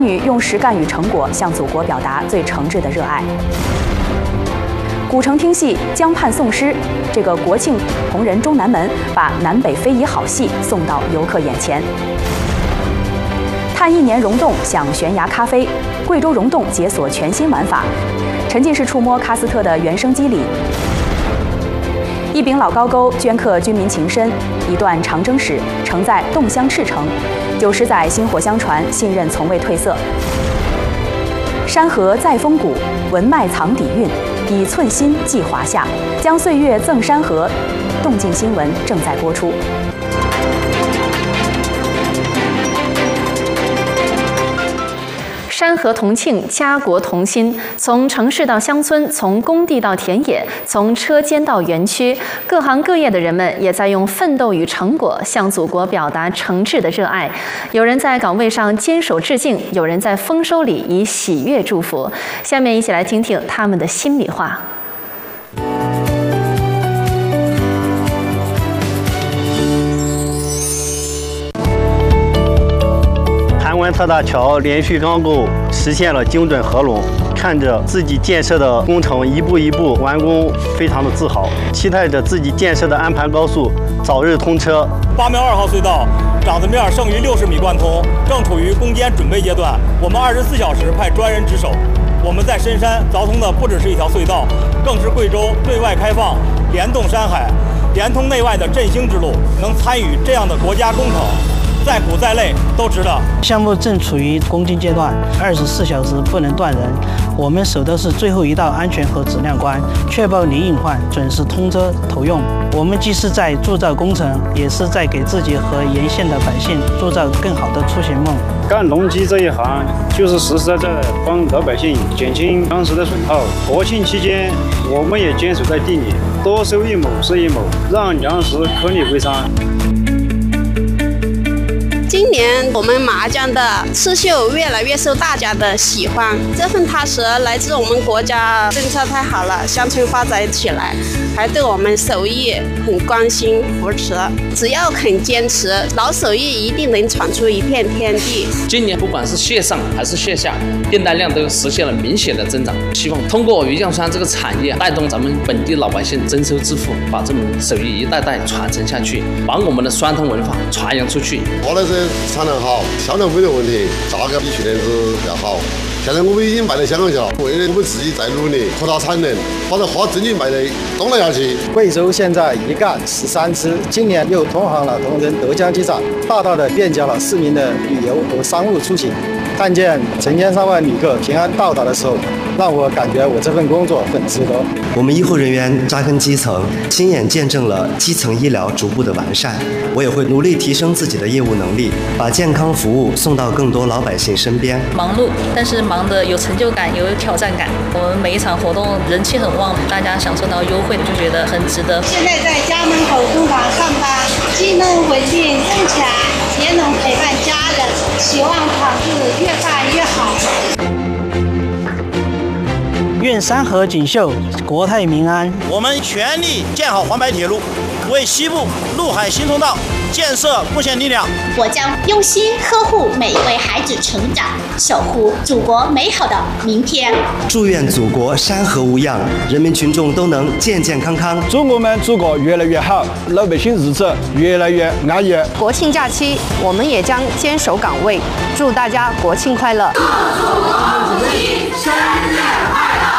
女用实干与成果向祖国表达最诚挚的热爱。古城听戏，江畔颂诗。这个国庆同仁中南门把南北非遗好戏送到游客眼前。探1年溶洞，享悬崖咖啡。贵州溶洞解锁全新玩法，沉浸式触摸喀斯特的原生肌理。一柄老高钩镌刻军民情深，一段长征史承载洞乡赤诚。90载薪火相传，信任从未褪色。山河在风骨，文脉藏底蕴，以寸心寄华夏，将岁月赠山河。动静新闻正在播出。山河同庆，家国同心。从城市到乡村，从工地到田野，从车间到园区，各行各业的人们也在用奋斗与成果向祖国表达诚挚的热爱。有人在岗位上坚守致敬，有人在丰收里以喜悦祝福。下面一起来听听他们的心里话。 盘湾特大桥连续钢构实现了精准合拢，看着自己建设的工程一步一步完工，非常的自豪，期待着自己建设的安盘高速早日通车。 8苗2号隧道长子面剩余60米贯通，正处于攻坚准备阶段。我们24小时派专人值守。我们在深山凿通的不只是一条隧道，更是贵州对外开放、联动山海、连通内外的振兴之路。能参与这样的国家工程，再苦再累都值得。 项目正处于攻坚阶段，24小时不能断人。我们守的是最后一道安全和质量关，确保零隐患，准时通车投用。我们既是在铸造工程，也是在给自己和沿线的百姓铸造更好的出行梦。 干农机这一行，就是实实在在帮老百姓减轻粮食的损耗。国庆期间，我们也坚守在地里，多收1亩是1亩，让粮食颗粒归山。 今年我们麻将的刺绣越来越受大家的喜欢，这份踏实来自我们国家政策太好了，乡村发展起来，还对我们手艺很关心扶持。只要肯坚持，老手艺一定能闯出一片天地。 今年不管是线上还是线下，订单量都实现了明显的增长。希望通过鱼酱酸这个产业，带动咱们本地老百姓增收致富，把这门手艺一代代传承下去，把我们的酸汤文化传扬出去。 我的是产量好，销量没有问题，价格比去年子要好。现在我们已经卖到香港去了，为了我们自己在努力扩大产能，把这花争取卖到东南亚去。 贵州现在一干13支，今年又通航了同仁德江机场，大大的便捷了市民的旅游和商务出行。看见成千上万旅客平安到达的时候，让我感觉我这份工作很值得。 我们医护人员扎根基层，亲眼见证了基层医疗逐步的完善。我也会努力提升自己的业务能力，把健康服务送到更多老百姓身边。 忙碌，但是忙得有成就感，有挑战感。我们每一场活动人气很旺，大家享受到优惠，就觉得很值得。 现在在家门口工坊上班，既能稳定挣钱，也能陪伴家人，希望厂子越办越好。 愿山河锦绣，国泰民安。 我们全力建好黄白铁路，为西部陆海新通道建设贡献力量。 我将用心呵护每一位孩子成长，守护祖国美好的明天。 祝愿祖国山河无恙，人民群众都能健健康康。 祝我们祖国越来越好，老百姓日子越来越安逸。 国庆假期，我们也将坚守岗位，祝大家国庆快乐！ 祝祖国主席生日快乐！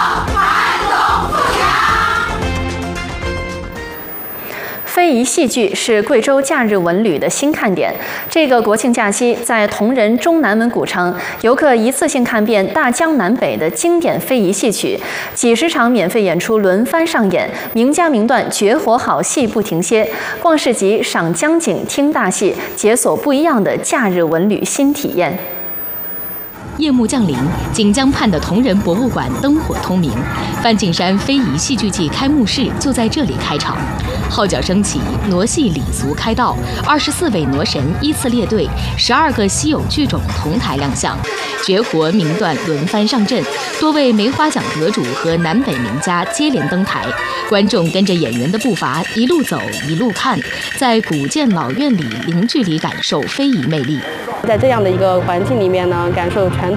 非遗戏剧是贵州假日文旅的新看点。这个国庆假期，在同仁中南门古城，游客一次性看遍大江南北的经典非遗戏曲，几十场免费演出轮番上演，名家名段绝活好戏不停歇。逛市集、赏江景、听大戏，解锁不一样的假日文旅新体验。 夜幕降临，锦江畔的同仁博物馆灯火通明，范景山非遗戏剧季开幕式就在这里开场。号角升起，傩戏礼俗开道，24位傩神依次列队，12个稀有剧种同台亮相，绝活名段轮番上阵，多位梅花奖得主和南北名家接连登台，观众跟着演员的步伐一路走一路看，在古建老院里零距离感受非遗魅力。 在这样的一个环境里面呢，感受传统